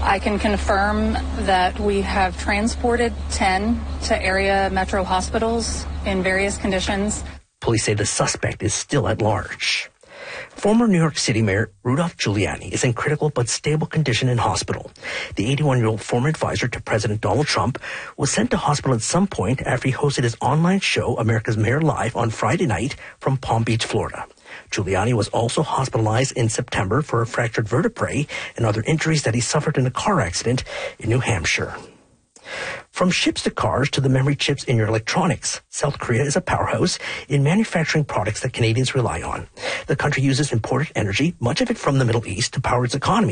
I can confirm that we have transported 10 to area metro hospitals in various conditions. Police say the suspect is still at large. Former New York City Mayor Rudolph Giuliani is in critical but stable condition in hospital. The 81-year-old former advisor to President Donald Trump was sent to hospital at some point after he hosted his online show, America's Mayor Live, on Friday night from Palm Beach, Florida. Giuliani was also hospitalized in September for a fractured vertebrae and other injuries that he suffered in a car accident in New Hampshire. From ships to cars to the memory chips in your electronics, South Korea is a powerhouse in manufacturing products that Canadians rely on. The country uses imported energy, much of it from the Middle East, to power its economy.